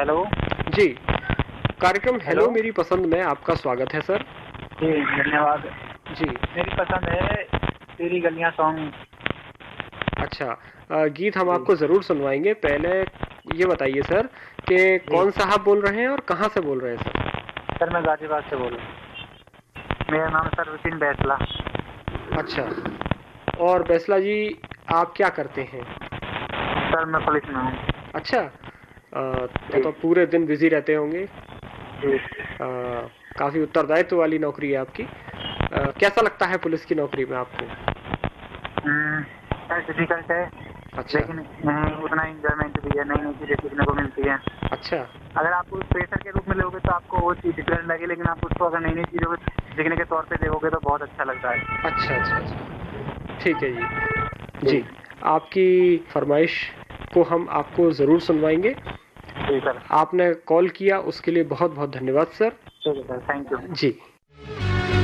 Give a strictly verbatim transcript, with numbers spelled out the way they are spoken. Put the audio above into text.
Hello जी, कार्यक्रम hello hello मेरी पसंद में आपका स्वागत है सर। जी धन्यवाद। जी, मेरी पसंद है तेरी गलियां सॉन्ग। अच्छा। अ, गीत हम जी आपको ज़रूर सुनवाएंगे। पहले ये बताइए सर कि जी कौन साहब बोल रहे हैं और कहाँ से बोल रहे हैं सर? सर, मैं गाजियाबाद से बोल रहा हूँ। मेरा नाम सर विपिन बैसला। अच्छा, और बैसला जी आप क्या करते हैं? सर मैं पुलिस में हूँ। अच्छा, अ, तो जी तो पूरे दिन बिजी रहते होंगे। जी काफ़ी उत्तरदायित्व वाली नौकरी है आपकी। अ, कैसा लगता है पुलिस की नौकरी में आपको? हम्म, सर डिफिकल्ट है, अच्छा, लेकिन हम्म, उतना इंजॉयमेंट भी है, नई नई चीज़ें सीखने को मिलती हैं। अच्छा, अगर आप उस प्रेशर के रूप में लोगे तो आपको वो चीज़ डिफिकल्ट लगे, लेकिन आप उसको अगर नई नई चीज़ों को सीखने के तौर पे देखोगे तो बहुत अच्छा लगता है। अच्छा, अच्छा, अच्छा। ठीक है जी। जी जी, आपकी फरमाइश को हम आपको ज़रूर सुनवाएंगे। जी सर। आपने कॉल किया उसके लिए बहुत बहुत धन्यवाद सर। ठीक है सर, थैंक यू। जी।